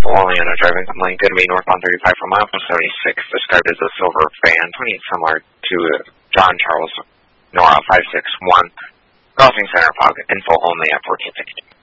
info only on a driving complaint. Going to be northbound 35 from mile 76, described as a silver van, 28 similar to John Charles Nora 561. Crossing center fog, info only at 1460.